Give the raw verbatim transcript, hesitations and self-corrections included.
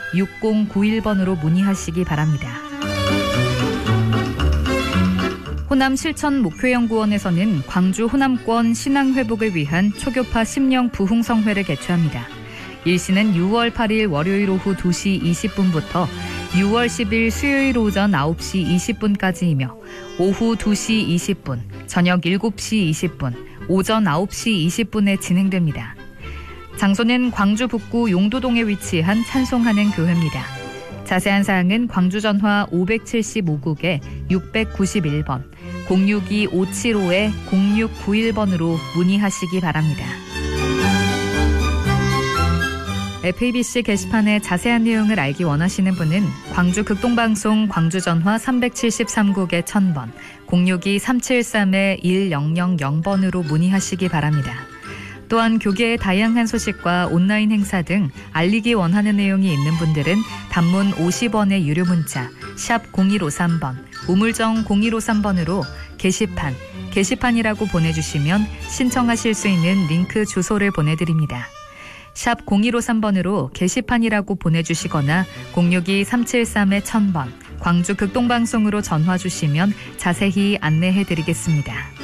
육공구일 번으로 문의하시기 바랍니다. 호남 실천 목표연구원에서는 광주 호남권 신앙 회복을 위한 초교파 심령 부흥성회를 개최합니다. 일시는 유월 팔일 월요일 오후 두 시 이십 분부터 유월 십일 수요일 오전 아홉 시 이십 분까지이며 오후 두 시 이십 분, 저녁 일곱 시 이십 분, 오전 아홉 시 이십 분에 진행됩니다. 장소는 광주 북구 용도동에 위치한 찬송하는 교회입니다. 자세한 사항은 광주 전화 오백칠십오 국에 육백구십일 번, 공육이 오칠오 공육구일 번으로 문의하시기 바랍니다. 에프이비씨 게시판의 자세한 내용을 알기 원하시는 분은 광주 극동방송 광주 전화 삼백칠십삼 국에 천 번, 공육이 삼칠삼 일공공 번으로 문의하시기 바랍니다. 또한 교계의 다양한 소식과 온라인 행사 등 알리기 원하는 내용이 있는 분들은 단문 오십 원의 유료 문자 샵 공일오삼 번, 우물정 공일오삼 번으로 게시판, 게시판이라고 보내주시면 신청하실 수 있는 링크 주소를 보내드립니다. 샵 공일오삼 번으로 게시판이라고 보내주시거나 공육이 삼칠삼 천 번, 광주 극동방송으로 전화 주시면 자세히 안내해드리겠습니다.